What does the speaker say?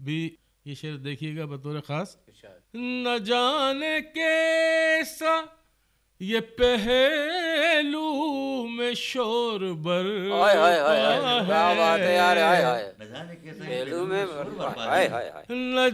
भी ये शेर देखिएगा बतौर ख़ास। न जाने कैसा ये पहलू में शोर बरपा क्या बात है यार, हाय हाय, न जाने कैसा पहलू में शोर हाय बरपा हाय है। हाय। न